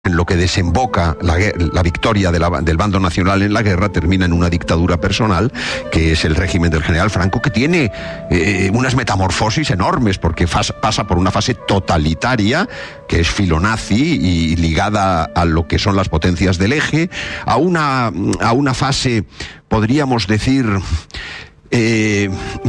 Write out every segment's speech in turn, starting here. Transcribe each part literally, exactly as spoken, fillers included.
en lo que desemboca la, la victoria de la, del bando nacional en la guerra, termina en una dictadura personal, que es el régimen del general Franco, que tiene eh, unas metamorfosis enormes, porque fas, pasa por una fase totalitaria, que es filonazi y ligada a lo que son las potencias del eje, a una, a una fase, podríamos decir, eh,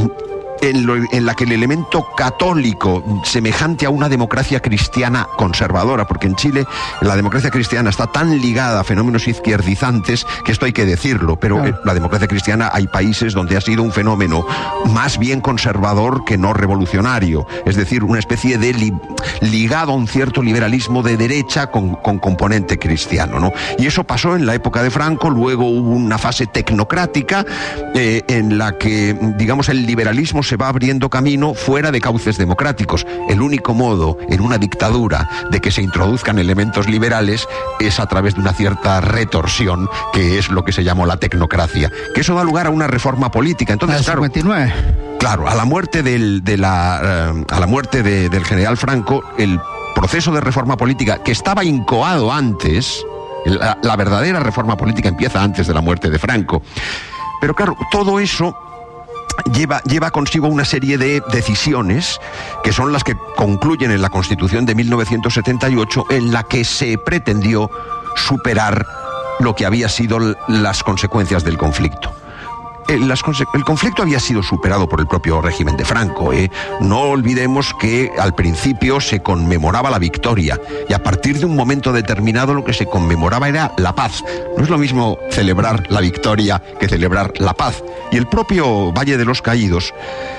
En, lo, en la que el elemento católico, semejante a una democracia cristiana conservadora, porque en Chile la democracia cristiana está tan ligada a fenómenos izquierdizantes que esto hay que decirlo, pero claro, la democracia cristiana hay países donde ha sido un fenómeno más bien conservador que no revolucionario, es decir, una especie de li, ligado a un cierto liberalismo de derecha con, con componente cristiano, ¿no? Y eso pasó en la época de Franco. Luego hubo una fase tecnocrática eh, en la que, digamos, el liberalismo se se va abriendo camino fuera de cauces democráticos. El único modo en una dictadura de que se introduzcan elementos liberales es a través de una cierta retorsión, que es lo que se llamó la tecnocracia, que eso da lugar a una reforma política. Entonces, claro, cincuenta y nueve. Claro, a la muerte del, de la, uh, a la muerte de, del general Franco, el proceso de reforma política que estaba incoado antes, la, la verdadera reforma política empieza antes de la muerte de Franco. Pero claro, todo eso Lleva, lleva consigo una serie de decisiones que son las que concluyen en la Constitución de mil novecientos setenta y ocho, en la que se pretendió superar lo que había sido las consecuencias del conflicto. El, las, el conflicto había sido superado por el propio régimen de Franco, ¿eh? No olvidemos que al principio se conmemoraba la victoria y a partir de un momento determinado lo que se conmemoraba era la paz. No es lo mismo celebrar la victoria que celebrar la paz. Y el propio Valle de los Caídos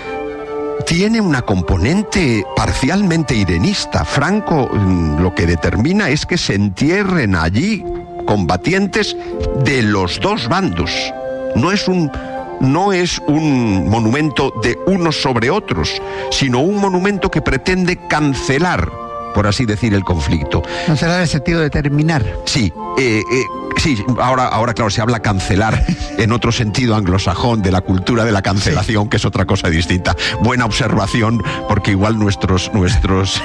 tiene una componente parcialmente irenista. Franco lo que determina es que se entierren allí combatientes de los dos bandos. No es un... No es un monumento de unos sobre otros, sino un monumento que pretende cancelar, por así decir, el conflicto. Cancelar en el sentido de terminar. Sí, eh, eh, sí, ahora, ahora claro, se habla cancelar en otro sentido anglosajón de la cultura de la cancelación, sí, que es otra cosa distinta. Buena observación, porque igual nuestros, nuestros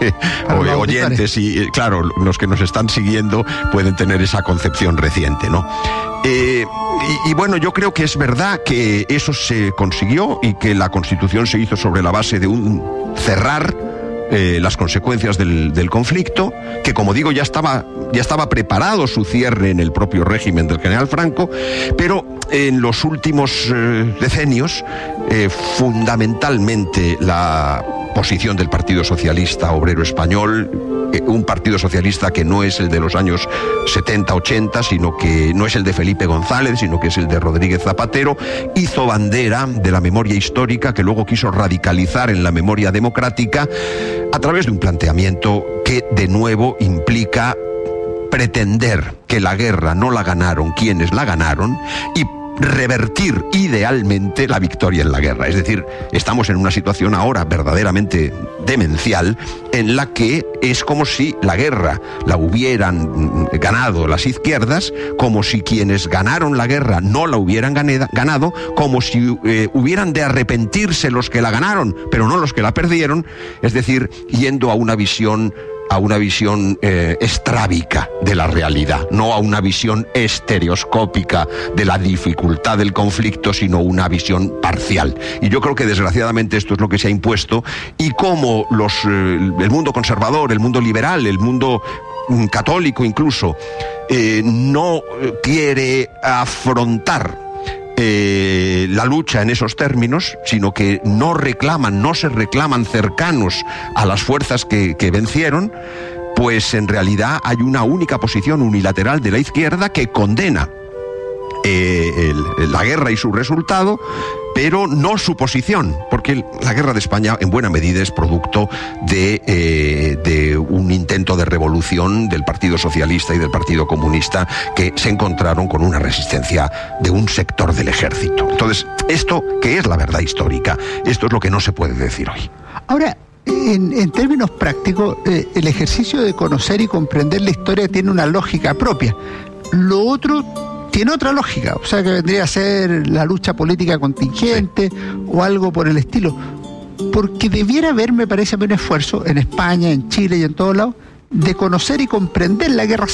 oyentes y, claro, los que nos están siguiendo pueden tener esa concepción reciente, ¿no? Eh, y, y bueno, yo creo que es verdad que eso se consiguió y que la Constitución se hizo sobre la base de un cerrar eh, las consecuencias del, del conflicto, que como digo ya estaba, ya estaba preparado su cierre en el propio régimen del general Franco, pero en los últimos eh, decenios eh, fundamentalmente la posición del Partido Socialista Obrero Español, eh, un Partido Socialista que no es el de los años setenta ochenta, sino que no es el de Felipe González, sino que es el de Rodríguez Zapatero, hizo bandera de la memoria histórica que luego quiso radicalizar en la memoria democrática a través de un planteamiento que de nuevo implica pretender que la guerra no la ganaron quienes la ganaron y revertir idealmente la victoria en la guerra. Es decir, estamos en una situación ahora verdaderamente demencial en la que es como si la guerra la hubieran ganado las izquierdas, como si quienes ganaron la guerra no la hubieran ganado, como si eh, hubieran de arrepentirse los que la ganaron, pero no los que la perdieron, es decir, yendo a una visión a una visión eh, estrábica de la realidad, no a una visión estereoscópica de la dificultad del conflicto, sino una visión parcial. Y yo creo que desgraciadamente esto es lo que se ha impuesto, y como los, eh, el mundo conservador, el mundo liberal, el mundo mm, católico incluso, eh, no quiere afrontar Eh, la lucha en esos términos, sino que no reclaman, no se reclaman cercanos a las fuerzas que, que vencieron, pues en realidad hay una única posición unilateral de la izquierda que condena eh, el, la guerra y su resultado, pero no su posición, porque la guerra de España en buena medida es producto de, eh, de un intento de revolución del Partido Socialista y del Partido Comunista, que se encontraron con una resistencia de un sector del ejército. Entonces, esto que es la verdad histórica, esto es lo que no se puede decir hoy. Ahora, en, en términos prácticos, eh, el ejercicio de conocer y comprender la historia tiene una lógica propia. Lo otro tiene otra lógica, o sea que vendría a ser la lucha política contingente, sí, o algo por el estilo. Porque debiera haber, me parece, un esfuerzo en España, en Chile y en todos lados, de conocer y comprender la guerra